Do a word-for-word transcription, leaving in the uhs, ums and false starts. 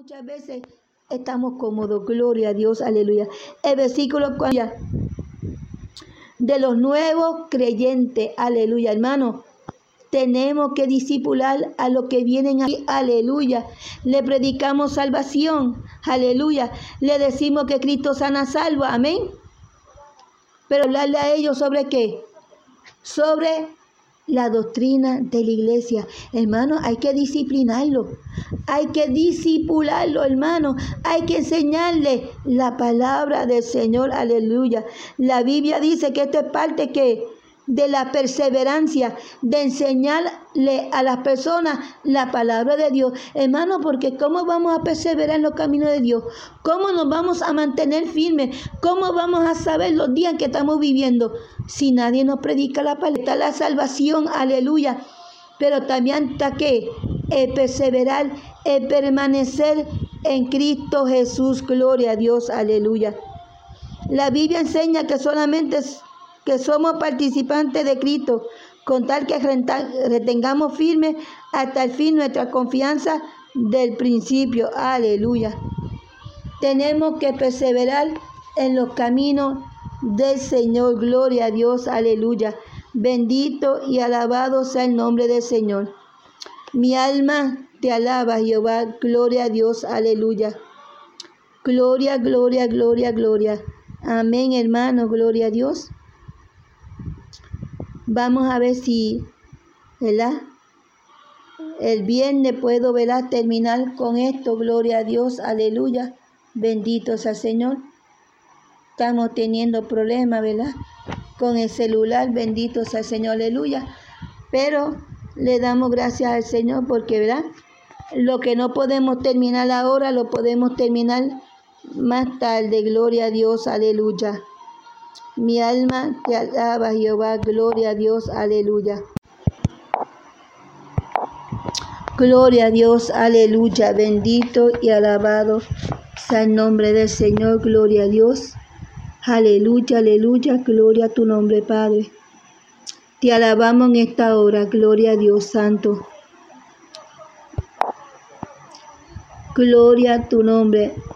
muchas veces estamos cómodos, gloria a Dios, aleluya. El versículo cuatro de los nuevos creyentes, aleluya, hermano. Tenemos que discipular a los que vienen aquí, aleluya. Le predicamos salvación, aleluya. Le decimos que Cristo sana, salva, amén. Pero hablarle a ellos sobre qué? Sobre la doctrina de la iglesia. Hermano, hay que disciplinarlo. Hay que disipularlo, hermano. Hay que enseñarle la palabra del Señor, aleluya. La Biblia dice que esto es parte que de la perseverancia, de enseñarle a las personas la palabra de Dios. Hermano, porque ¿cómo vamos a perseverar en los caminos de Dios? ¿Cómo nos vamos a mantener firmes? ¿Cómo vamos a saber los días que estamos viviendo si nadie nos predica la palabra? Está la salvación, aleluya. Pero también está que el perseverar, el permanecer en Cristo Jesús, gloria a Dios, aleluya. La Biblia enseña que solamente es que somos participantes de Cristo, con tal que retengamos firme hasta el fin nuestra confianza del principio. Aleluya. Tenemos que perseverar en los caminos del Señor. Gloria a Dios. Aleluya. Bendito y alabado sea el nombre del Señor. Mi alma te alaba, Jehová. Gloria a Dios. Aleluya. Gloria, gloria, gloria, gloria. Amén, hermano. Gloria a Dios. Vamos a ver si, ¿verdad? El viernes puedo, ¿verdad?, terminar con esto. Gloria a Dios, aleluya. Bendito sea el Señor. Estamos teniendo problemas, ¿verdad?, con el celular. Bendito sea el Señor, aleluya. Pero le damos gracias al Señor porque, ¿verdad?, lo que no podemos terminar ahora, lo podemos terminar más tarde. Gloria a Dios, aleluya. Mi alma te alaba, Jehová, gloria a Dios, aleluya. Gloria a Dios, aleluya, bendito y alabado sea el nombre del Señor, gloria a Dios, aleluya, aleluya, gloria a tu nombre, Padre. Te alabamos en esta hora, gloria a Dios Santo. Gloria a tu nombre,